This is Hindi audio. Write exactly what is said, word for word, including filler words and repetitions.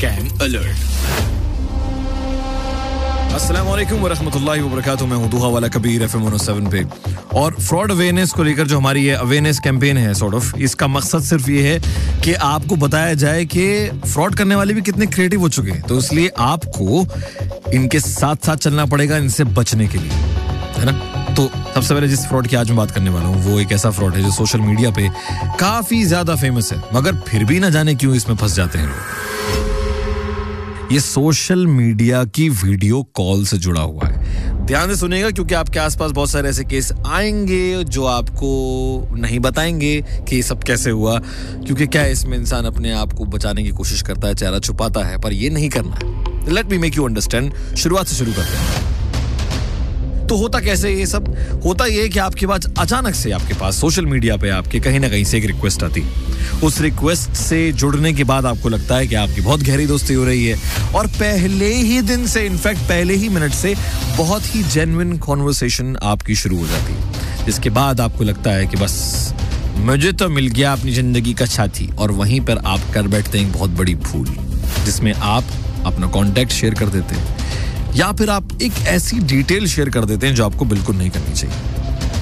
Scam alert. अस्सलाम वालेकुम व रहमतुल्लाहि व बरकातुहू। मैं हूं दुहा वाला Kabir F M one O seven पे। और फ्रॉड अवेयरनेस को लेकर जो हमारी ये अवेयरनेस कैंपेन है सॉर्ट ऑफ, इसका मकसद सिर्फ ये है कि आपको बताया जाए कि फ्रॉड करने वाले भी कितने क्रिएटिव हो चुके हैं। तो इसलिए आपको इनके साथ साथ चलना पड़ेगा इनसे बचने के लिए, है ना। तो सबसे पहले जिस फ्रॉड की आज मैं बात करने वाला हूँ वो एक ऐसा फ्रॉड है जो सोशल मीडिया पे काफी ज्यादा फेमस है, मगर फिर भी ना जाने क्यों इसमें फंस जाते हैं लोग। ये सोशल मीडिया की वीडियो कॉल से जुड़ा हुआ है। ध्यान से सुनिएगा क्योंकि आपके आसपास बहुत सारे ऐसे केस आएंगे जो आपको नहीं बताएंगे कि ये सब कैसे हुआ, क्योंकि क्या है, इसमें इंसान अपने आप को बचाने की कोशिश करता है, चेहरा छुपाता है, पर ये नहीं करना है। Let me make you understand. शुरुआत से शुरू करते हैं। तो होता कैसे ये सब? होता ये कि आपके पास अचानक से आपके पास सोशल मीडिया पे आपके कहीं ना कहीं से एक रिक्वेस्ट आती। उस रिक्वेस्ट से जुड़ने के बाद आपको लगता है कि आपकी बहुत गहरी दोस्ती हो रही है और पहले ही दिन से, इनफैक्ट पहले ही मिनट से बहुत ही जेन्युइन कॉन्वर्सेशन आपकी शुरू हो जाती है, जिसके बाद आपको लगता है कि बस मुझे तो मिल गया अपनी जिंदगी का साथी। और वहीं पर आप कर बैठते हैं एक बहुत बड़ी भूल, जिसमें आप अपना कॉन्टैक्ट शेयर कर देते हैं या फिर आप एक ऐसी डिटेल शेयर कर देते हैं जो आपको बिल्कुल नहीं करनी चाहिए।